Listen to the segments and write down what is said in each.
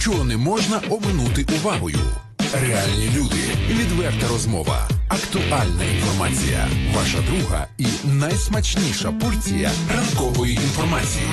що не можна оминути увагою. Реальні люди, відверта розмова, актуальна інформація, ваша друга і найсмачніша порція ранкової інформації.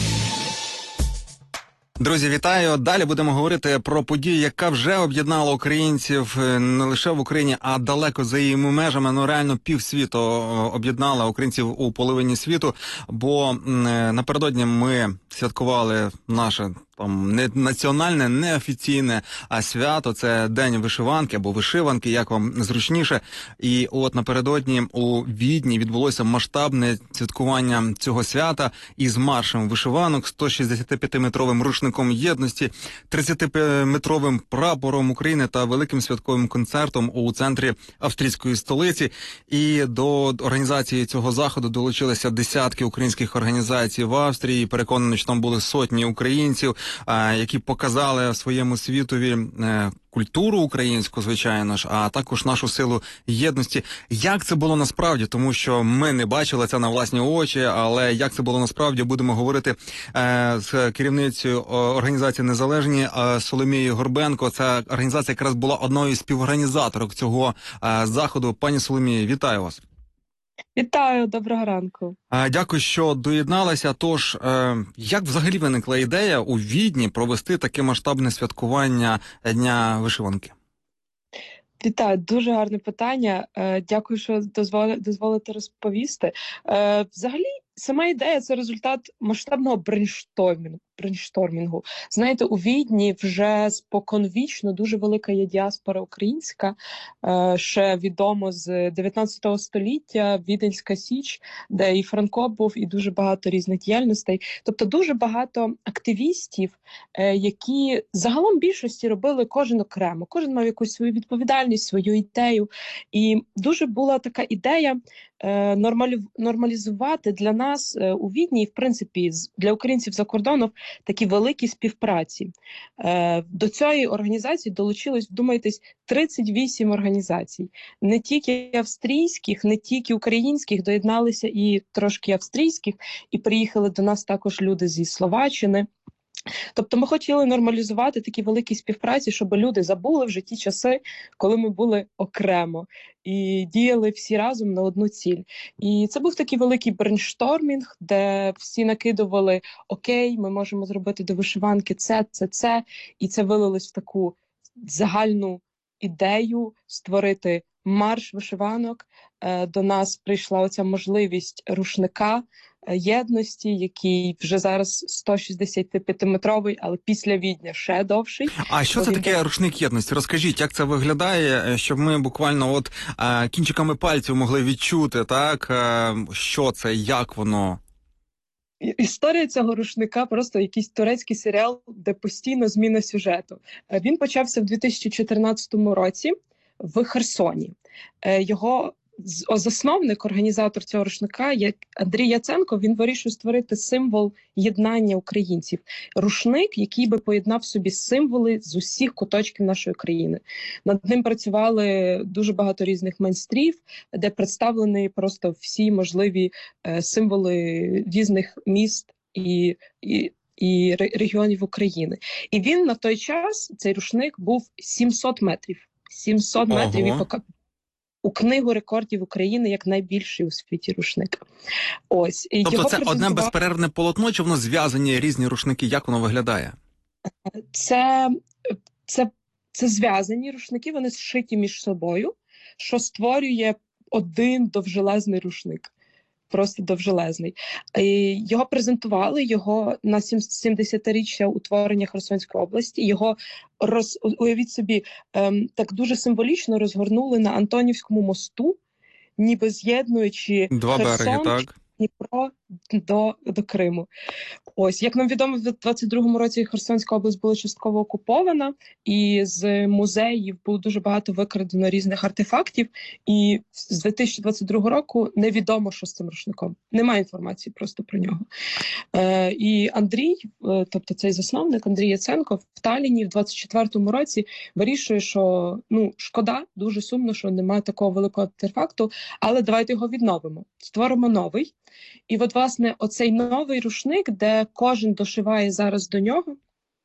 Друзі, вітаю! Далі будемо говорити про подію, яка вже об'єднала українців не лише в Україні, а далеко за її межами. Ну, реально півсвіту об'єднала українців у половині світу, бо напередодні ми святкували наше не національне, не офіційне, а свято. Це День вишиванки або вишиванки, як вам зручніше. І от напередодні у Відні відбулося масштабне святкування цього свята із маршем вишиванок, 165-метровим рушником єдності, 30-метровим прапором України та великим святковим концертом у центрі австрійської столиці. І до організації цього заходу долучилися десятки українських організацій в Австрії. Переконаний, що там були сотні українців, які показали своєму світові культуру українську, звичайно ж, а також нашу силу єдності. Як це було насправді? Тому що ми не бачили це на власні очі, але як це було насправді, будемо говорити з керівницею організації «Незалежні» Соломією Горбенко. Ця організація якраз була одною з співорганізаторок цього заходу. Пані Соломіє, вітаю вас. Вітаю, доброго ранку. Дякую, що доєдналися. Тож, як взагалі виникла ідея у Відні провести таке масштабне святкування Дня вишиванки? Вітаю, дуже гарне питання. Дякую, що дозволите розповісти. Взагалі, сама ідея – це результат масштабного брейнштормінгу. Знаєте, у Відні вже споконвічно дуже велика є діаспора українська, ще відомо з 19 століття, Віденська Січ, де і Франко був, і дуже багато різних діяльностей. Тобто дуже багато активістів, які загалом більшості робили кожен окремо. Кожен мав якусь свою відповідальність, свою ідею. І дуже була така ідея нормалізувати для нас у Відні, і, в принципі, для українців за кордоном такі великі співпраці. До цієї організації долучилось, вдумайтесь, 38 організацій. Не тільки австрійських, не тільки українських, доєдналися і трошки австрійських, і приїхали до нас також люди зі Словаччини. Тобто ми хотіли нормалізувати такі великі співпраці, щоб люди забули вже ті часи, коли ми були окремо і діяли всі разом на одну ціль. І це був такий великий брейнштормінг, де всі накидували: окей, ми можемо зробити до вишиванки це, і це вилилось в таку загальну ідею створити марш вишиванок. До нас прийшла оця можливість рушника єдності, який вже зараз 165-метровий, але після Відня ще довший. А що це таке рушник єдності? Розкажіть, як це виглядає, щоб ми буквально кінчиками пальців могли відчути, так, що це, як воно? Історія цього рушника просто якийсь турецький серіал, де постійно зміна сюжету. Він почався в 2014 році в Херсоні. Його засновник, організатор цього рушника, як Андрій Яценко, він вирішив створити символ єднання українців. Рушник, який би поєднав в собі символи з усіх куточків нашої країни. Над ним працювали дуже багато різних майстрів, де представлені просто всі можливі символи різних міст і регіонів України. І він на той час, цей рушник, був 700 метрів. 700 метрів і у книгу рекордів України як найбільший у світі рушник. Ось. Тобто це одне безперервне полотно, чи воно зв'язані різні рушники? Як воно виглядає? Це зв'язані рушники, вони зшиті між собою, що створює один довжелезний рушник. Просто довжелезний. Його презентували, на 70-річчя утворення Херсонської області. Його, уявіть собі, так дуже символічно розгорнули на Антонівському мосту, ніби з'єднуючи два Херсон, береги, так? Дніпро до Криму. Ось, як нам відомо, в 22-му році Херсонська область була частково окупована, і з музеїв було дуже багато викрадено різних артефактів, і з 2022 року невідомо, що з цим рушником. Немає інформації просто про нього. І Андрій, тобто цей засновник, Андрій Яценко, в Талліні в 24-му році вирішує, що, шкода, дуже сумно, що немає такого великого артефакту, але давайте його відновимо. Створимо новий. І от, власне, оцей новий рушник, де кожен дошиває зараз до нього,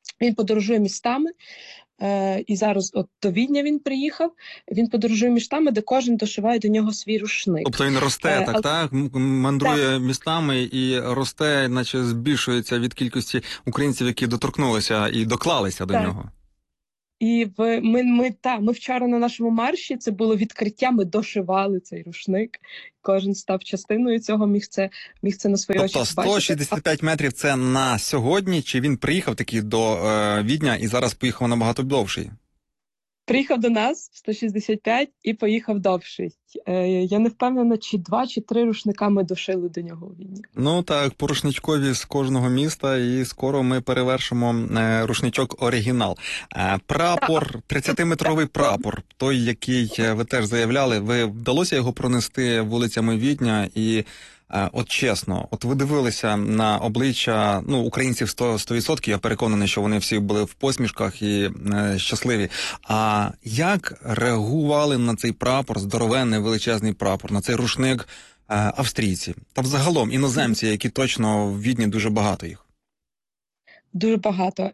Він подорожує містами, і зараз от до Відня він приїхав, він подорожує містами, де кожен дошиває до нього свій рушник. Тобто він росте, так? Мандрує містами і росте, наче збільшується від кількості українців, які доторкнулися і доклалися до нього. І ми вчора на нашому марші, це було відкриття, ми дошивали цей рушник. Кожен став частиною цього, міг це на свої очі бачити. Тобто 165 метрів – це на сьогодні, чи він приїхав таки до Відня і зараз поїхав набагато довший? Приїхав до нас 165 і поїхав довший. Я не впевнена, чи 2, чи 3 рушника ми дошили до нього у Відні. Ну так, по рушничкові з кожного міста, і скоро ми перевершимо рушничок оригінал. Прапор, 30-метровий прапор, той, який ви теж заявляли, вдалося його пронести вулицями Відня і... От чесно, от ви дивилися на обличчя українців 100%, я переконаний, що вони всі були в посмішках і щасливі. А як реагували на цей прапор, здоровенний величезний прапор, на цей рушник австрійці? Та взагалом іноземці, які точно в Відні дуже багато їх? Дуже багато.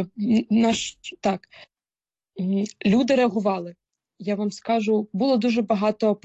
Люди реагували. Я вам скажу, було дуже багато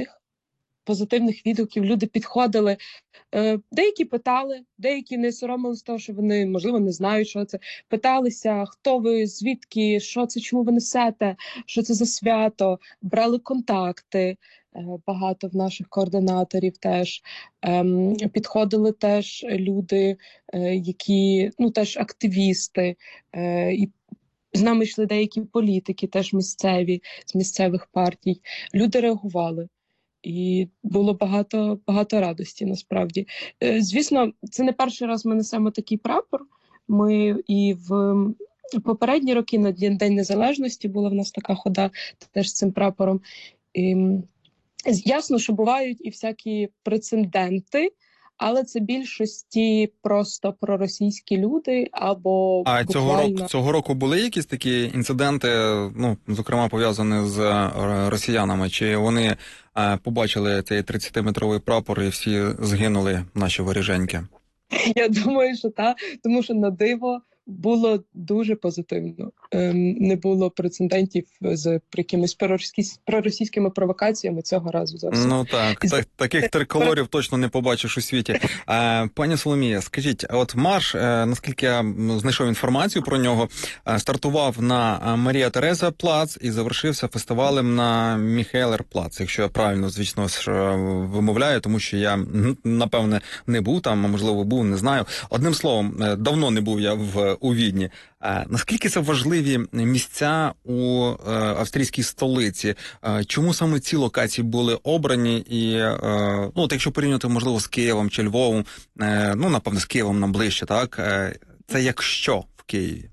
позитивних відгуків, люди підходили, деякі питали, деякі не соромились того, що вони, можливо, не знають, що це. Питалися, хто ви, звідки, що це, чому ви несете, що це за свято, брали контакти, багато в наших координаторів теж. Підходили теж люди, які, теж активісти, і з нами йшли деякі політики, теж місцеві, з місцевих партій. Люди реагували. І було багато радості, насправді. Звісно, це не перший раз ми несемо такий прапор. Ми і в попередні роки на День Незалежності була в нас така хода теж з цим прапором. І ясно, що бувають і всякі прецеденти, але це більшості просто проросійські люди або цього року були якісь такі інциденти, зокрема пов'язані з росіянами? Чи вони побачили цей 30-метровий прапор і всі згинули, наші воріженьки? Я думаю, що так, тому що на диво було дуже позитивно. Не було прецедентів з якимись проросійськими провокаціями цього разу зовсім. Таких триколорів точно не побачиш у світі. Пані Соломія, скажіть, от марш, наскільки я знайшов інформацію про нього, стартував на Марія Тереза плац і завершився фестивалем на Міхейлер плац, якщо я правильно, звісно, вимовляю, тому що я, напевне, не був там, а можливо був, не знаю. Одним словом, давно не був я у Відні. Наскільки це важливі місця у австрійській столиці? Чому саме ці локації були обрані? І, якщо порівняти, можливо, з Києвом чи Львовом, напевно, з Києвом нам ближче, так? Це як що в Києві?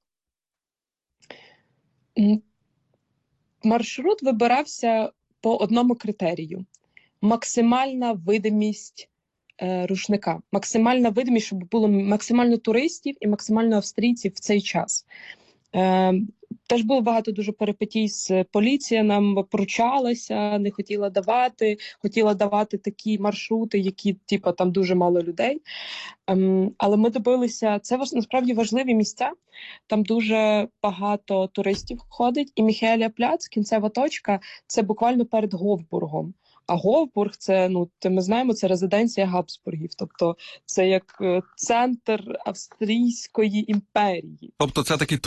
Маршрут вибирався по одному критерію. Максимальна видимість рушника. Максимальна видимість, щоб було максимально туристів і максимально австрійців в цей час. Теж було багато дуже перипетій з поліція, нам пручалася, не хотіла давати такі маршрути, які, там дуже мало людей. Але ми добилися, це насправді важливі місця, там дуже багато туристів ходить, і Міхееля пляц, кінцева точка, це буквально перед Говбургом. А Говбург – це, ми знаємо, це резиденція Габсбургів, тобто це як центр Австрійської імперії. Тобто це такий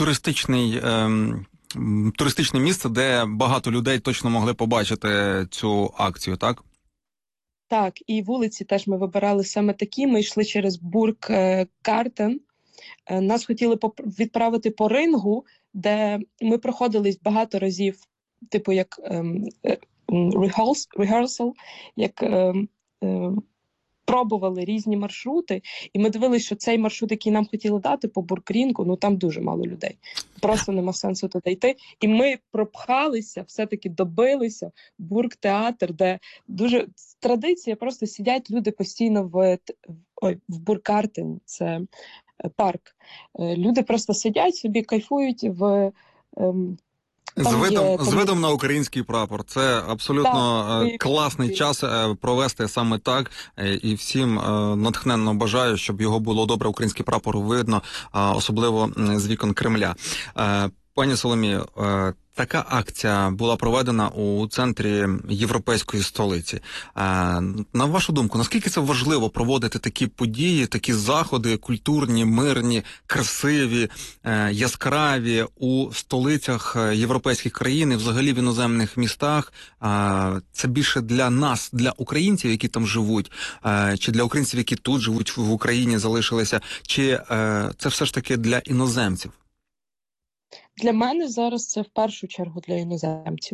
туристичне місце, де багато людей точно могли побачити цю акцію, так? Так, і вулиці теж ми вибирали саме такі, ми йшли через Бургкартен. Нас хотіли відправити по Рингу, де ми проходились багато разів, як rehearsal, як пробували різні маршрути, і ми дивилися, що цей маршрут, який нам хотіли дати по Бургрінгу, там дуже мало людей. Просто нема сенсу туди йти. І ми пропхалися, все-таки добилися Бургтеатр, де дуже традиція, просто сидять люди постійно в Бургкартен, це парк. Люди просто сидять собі, кайфують З видом на український прапор. Це абсолютно класний час провести саме так. І всім натхненно бажаю, щоб його було добре український прапор видно, особливо з вікон Кремля. Пані Соломію, така акція була проведена у центрі європейської столиці. На вашу думку, наскільки це важливо проводити такі події, такі заходи культурні, мирні, красиві, яскраві у столицях європейських країн і взагалі в іноземних містах? Це більше для нас, для українців, які там живуть, чи для українців, які тут живуть в Україні, залишилися, чи це все ж таки для іноземців? Для мене зараз це в першу чергу для іноземців.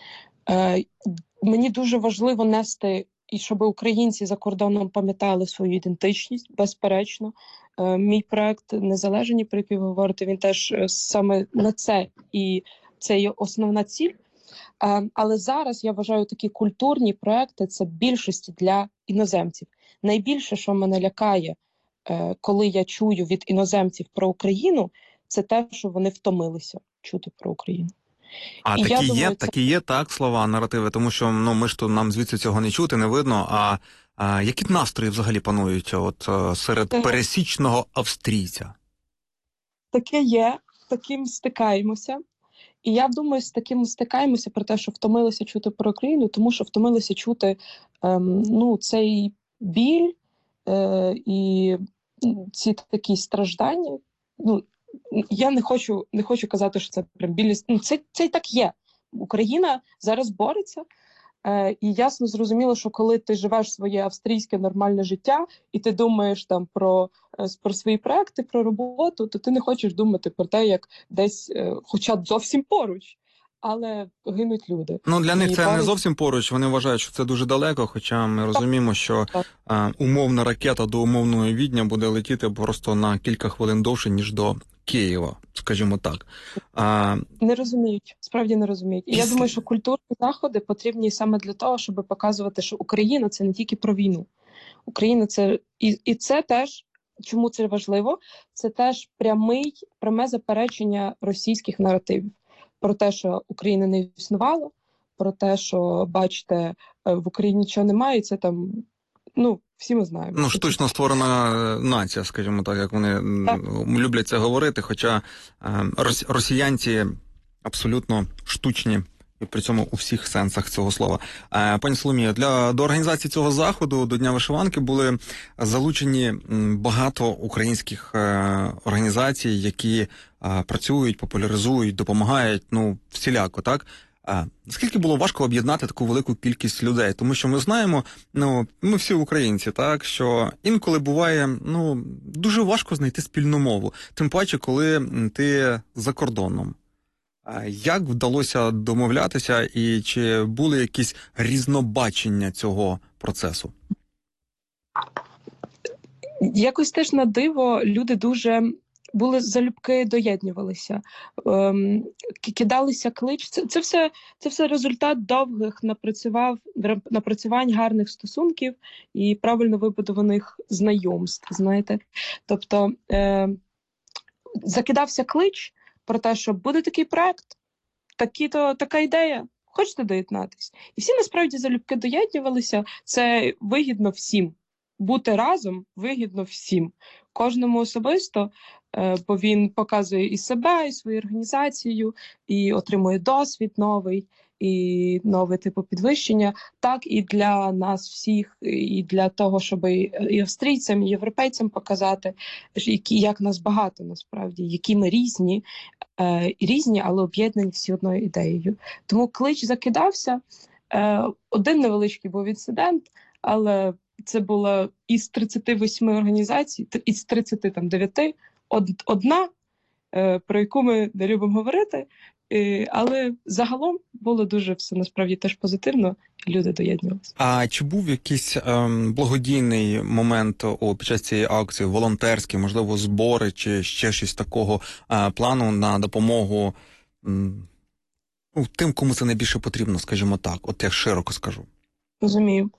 Мені дуже важливо нести, і щоб українці за кордоном пам'ятали свою ідентичність, безперечно. Мій проект «Незалежні», про який ви говорите, він теж саме на це, і це є основна ціль. Але зараз я вважаю такі культурні проекти – це більшості для іноземців. Найбільше, що мене лякає, коли я чую від іноземців про Україну, це те, що вони втомилися чути про Україну. І такі є, так, слова, наративи, тому що ми ж тут, нам звідси цього не чути, не видно. А які настрої взагалі панують серед пересічного австрійця? Таке є, таким стикаємося. І я думаю, з таким стикаємося про те, що втомилися чути про Україну, тому що втомилися чути цей біль і ці такі страждання. Я не хочу казати, що це прям білість. Це і так є. Україна зараз бореться, і ясно зрозуміло, що коли ти живеш своє австрійське нормальне життя, і ти думаєш там про свої проекти, про роботу, то ти не хочеш думати про те, як десь, хоча зовсім поруч, але гинуть люди. Для них це не зовсім поруч, вони вважають, що це дуже далеко, хоча ми розуміємо, що умовна ракета до умовного Відня буде летіти просто на кілька хвилин довше, ніж до Києва, скажімо так. Не розуміють, справді не розуміють. І я думаю, що культурні заходи потрібні саме для того, щоб показувати, що Україна – це не тільки про війну. Україна – це... І це теж, чому це важливо, це теж пряме заперечення російських наративів. Про те, що Україна не існувала, про те, що, бачите, в Україні нічого немає, це там, всі ми знаємо. Штучно створена нація, скажімо так, як вони люблять це говорити, хоча росіянці абсолютно штучні, і при цьому у всіх сенсах цього слова. Пані Соломія, до організації цього заходу, до Дня вишиванки, були залучені багато українських організацій, які працюють, популяризують, допомагають, всіляко, так? Наскільки було важко об'єднати таку велику кількість людей? Тому що ми знаємо, ми всі українці, так, що інколи буває, дуже важко знайти спільну мову. Тим паче, коли ти за кордоном. Як вдалося домовлятися і чи були якісь різнобачення цього процесу? Якось теж на диво люди дуже були залюбки, доєднувалися, кидалися клич. Це все результат довгих напрацювань гарних стосунків і правильно вибудованих знайомств, знаєте. Тобто закидався клич про те, що буде такий проект, така ідея, хочете доєднатись? І всі насправді залюбки доєднувалися, це вигідно всім. Бути разом вигідно всім. Кожному особисто, бо він показує і себе, і свою організацію, і отримує досвід новий, і нове типу підвищення. Так і для нас всіх, і для того, щоб і австрійцям, і європейцям показати, як нас багато насправді, які ми різні, але об'єднані всі одною ідеєю. Тому клич закидався. Один невеличкий був інцидент, але це була із 38 організацій, із 39 одна, про яку ми не любимо говорити, але загалом було дуже все насправді теж позитивно, і люди доєднувалися. А чи був якийсь благодійний момент під час цієї акції, волонтерський, можливо, збори, чи ще щось такого плану на допомогу тим, кому це найбільше потрібно, скажімо так, от я широко скажу? Розумію.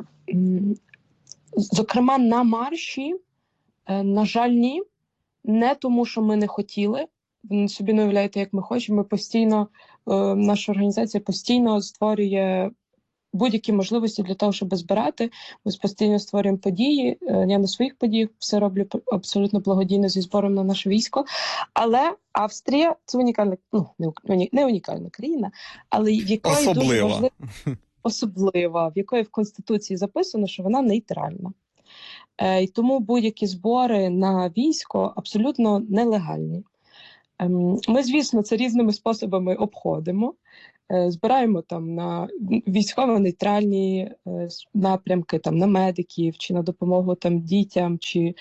Зокрема, на марші, на жаль, ні. Не тому, що ми не хотіли. Ви собі не уявляєте, як ми хочемо. Ми постійно наша організація постійно створює будь-які можливості для того, щоб збирати. Ми постійно створюємо події. Я на своїх подіях все роблю абсолютно благодійно зі збором на наше військо. Але Австрія – це унікальна, не унікальна країна, але в якої дуже важливо, особлива, в якої в Конституції записано, що вона нейтральна. І тому будь-які збори на військо абсолютно нелегальні. Ми, звісно, це різними способами обходимо. Збираємо там на військово-нейтральні напрямки, там на медиків, чи на допомогу там дітям, чи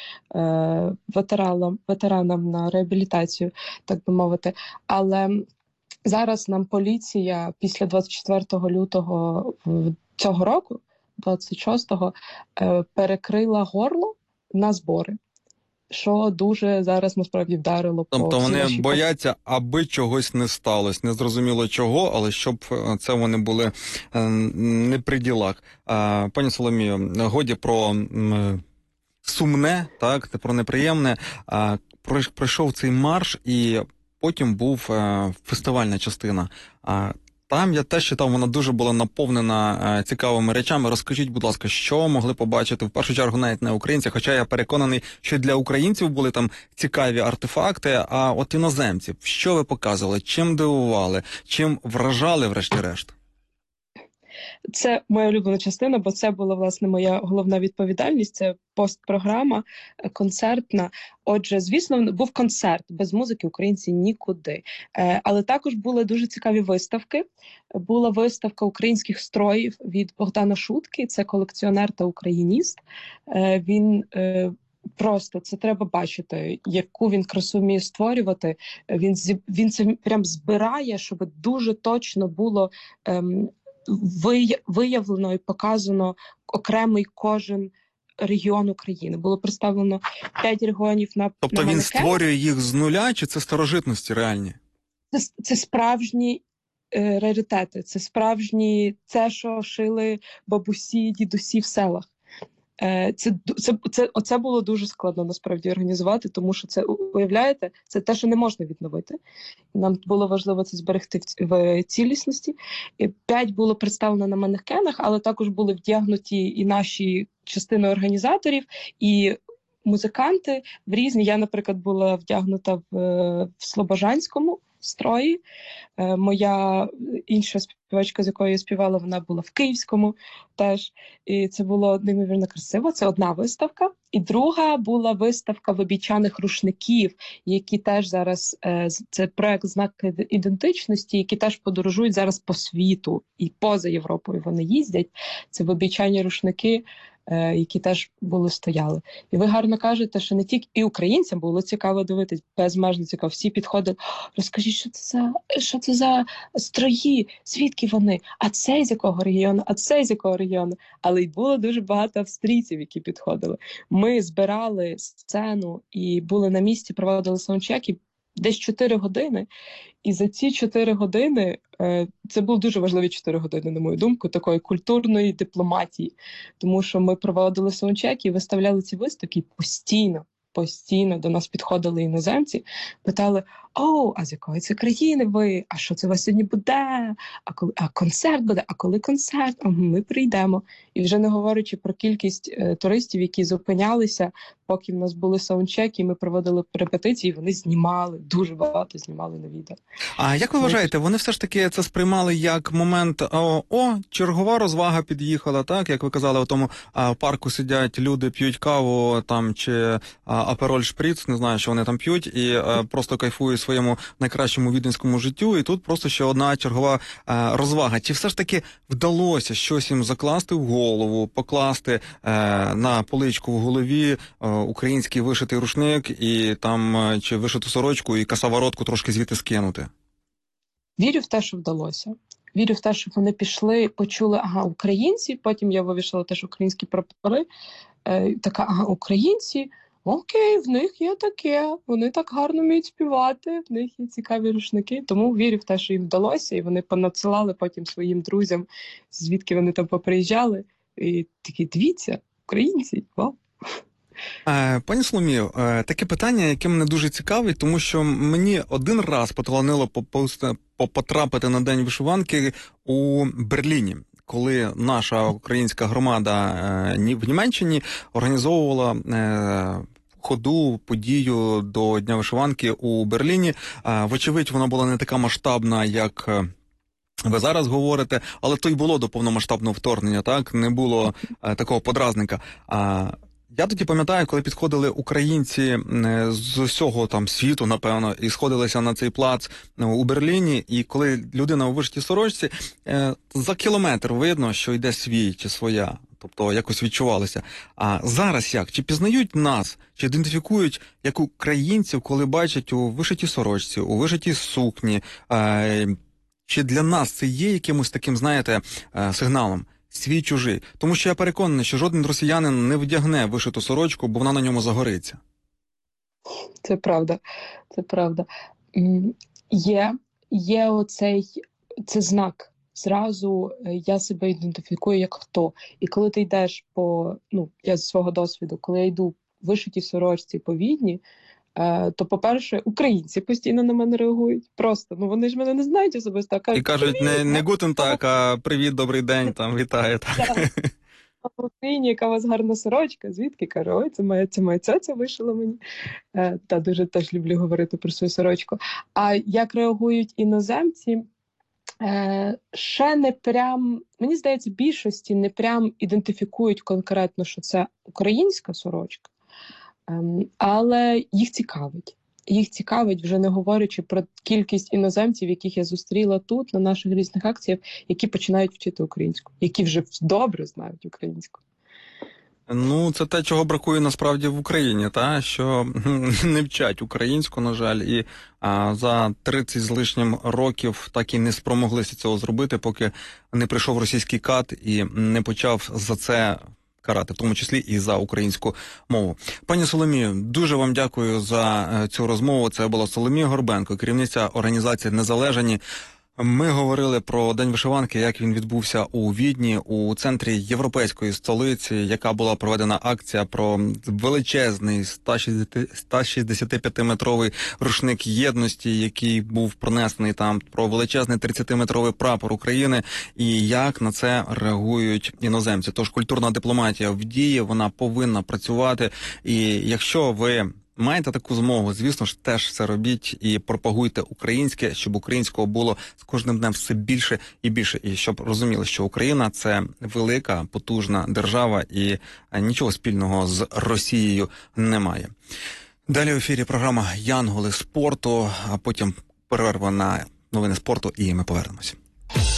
ветеранам на реабілітацію, так би мовити. Але зараз нам поліція після 24 лютого цього року, 26-го, перекрила горло на збори, що дуже зараз насправді вдарило по Тобто вони бояться, аби чогось не сталося. Незрозуміло чого, але щоб це вони були не при ділах. Пані Соломію, годі про сумне, так, про неприємне. Пройшов цей марш, і потім був фестивальна частина. Там я теж читав, вона дуже була наповнена цікавими речами. Розкажіть, будь ласка, що могли побачити в першу чергу навіть не українці, хоча я переконаний, що для українців були там цікаві артефакти, а от іноземців, що ви показували, чим дивували, чим вражали врешті-решт? Це моя улюблена частина, бо це була, власне, моя головна відповідальність. Це постпрограма концертна. Отже, звісно, був концерт. Без музики українці нікуди. Але також були дуже цікаві виставки. Була виставка українських строїв від Богдана Шутки. Це колекціонер та україніст. Він... Просто це треба бачити, яку він красу вміє створювати. Він це прям збирає, щоб дуже точно було виявлено і показано окремий кожен регіон України. Було представлено 5 регіонів на Тобто на він манекенах. створює їх з нуля, чи це старожитності реальні? Це справжні раритети, це справжні, це, що шили бабусі, дідусі в селах. Оце було дуже складно насправді організувати, тому що це, уявляєте, це те, що не можна відновити. Нам було важливо це зберегти в цілісності. 5 було представлено на манекенах, але також були вдягнуті і наші частини організаторів, і музиканти в різні. Я, наприклад, була вдягнута в слобожанському строї. Моя інша співачка, з якою я співала, вона була в київському теж. І це було неймовірно красиво. Це одна виставка. І друга була виставка вибічаних рушників, які теж зараз, це проект «Знак ідентичності», які теж подорожують зараз по світу і поза Європою вони їздять. Це вибічані рушники, які теж стояли. І ви гарно кажете, що не тільки і українцям було цікаво дивитись, безмежно цікаво. Всі підходили, розкажіть, що це за строї, звідки вони, а цей з якого регіону, а цей з якого регіону. Але й було дуже багато австрійців, які підходили. Ми збирали сцену і були на місці, проводили саундчеки десь 4 години. І за ці 4 години, це були дуже важливі 4 години, на мою думку, такої культурної дипломатії. Тому що ми проводили саундчеки і виставляли ці виставки постійно до нас підходили іноземці, питали: а з якої це країни ви? А що це у вас сьогодні буде? А концерт буде? А коли концерт? Ми прийдемо. І вже не говорячи про кількість туристів, які зупинялися, поки в нас були саундчеки, ми проводили репетиції, вони знімали, дуже багато знімали на відео. А як ви вважаєте, вони все ж таки це сприймали як момент, чергова розвага під'їхала, так? Як ви казали, у тому парку сидять люди, п'ють каву там, чи апероль шприц, не знаю, що вони там п'ють, і просто кайфують своєму найкращому віденському життю, і тут просто ще одна чергова розвага. Чи все ж таки вдалося щось їм закласти в голову, покласти на поличку в голові український вишитий рушник і там чи вишиту сорочку і косоворотку трошки звідти скинути? Вірю в те, що вдалося. Вірю в те, що вони пішли, почули, українці, потім я вивішала теж українські прапори, українці, окей, в них є таке, вони так гарно вміють співати, в них є цікаві рушники, тому вірю в те, що їм вдалося, і вони понадсилали потім своїм друзям, звідки вони там поприїжджали, і такі: дивіться, українці, вау. Пані Соломію, таке питання, яке мене дуже цікавить, тому що мені один раз поталанило потрапити на День вишиванки у Берліні, коли наша українська громада в Німеччині організовувала ходу, подію до Дня вишиванки у Берліні. Вочевидь, вона була не така масштабна, як ви зараз говорите, але то й було до повномасштабного вторгнення, так? Не було такого подразника. Я тоді пам'ятаю, коли підходили українці з усього там світу, напевно, і сходилися на цей плац у Берліні, і коли людина у вишитій сорочці, за кілометр видно, що йде свій чи своя, тобто якось відчувалося. А зараз як? Чи пізнають нас, чи ідентифікують як українців, коли бачать у вишитій сорочці, у вишитій сукні? Чи для нас це є якимось таким, знаєте, сигналом? Свій-чужий. Тому що я переконаний, що жоден росіянин не вдягне вишиту сорочку, бо вона на ньому загориться. Це правда. Це правда. Є це знак. Зразу я себе ідентифікую як хто. І коли ти йдеш я з свого досвіду, коли я йду в вишитій сорочці по Відні, то, по-перше, українці постійно на мене реагують. Просто, вони ж мене не знають особисто. І кажуть, не гутен так, а привіт, добрий день, там, вітаю. В Україні, яка у вас гарна сорочка, звідки? Кажу, ой, це моя цьоця вишила мені. Дуже теж люблю говорити про свою сорочку. А як реагують іноземці, ще не прям, мені здається, більшості не прям ідентифікують конкретно, що це українська сорочка. Але їх цікавить. Їх цікавить, вже не говорячи про кількість іноземців, яких я зустріла тут, на наших різних акціях, які починають вчити українську, які вже добре знають українську. Це те, чого бракує насправді в Україні, що не вчать українську, на жаль, і за 30 з лишнім років так і не спромоглися цього зробити, поки не прийшов російський кат і не почав за це карати, в тому числі і за українську мову. Пані Соломію, дуже вам дякую за цю розмову. Це була Соломія Горбенко, керівниця організації «Незалежні». Ми говорили про День вишиванки, як він відбувся у Відні, у центрі європейської столиці, яка була проведена акція про величезний 165-метровий рушник єдності, який був пронесений там, про величезний 30-метровий прапор України, і як на це реагують іноземці. Тож культурна дипломатія в дії, вона повинна працювати, і якщо ви маєте таку змогу, звісно ж, теж це робіть і пропагуйте українське, щоб українського було з кожним днем все більше і більше. І щоб розуміли, що Україна – це велика, потужна держава і нічого спільного з Росією немає. Далі в ефірі програма «Янголи спорту», а потім перерва на новини спорту і ми повернемося.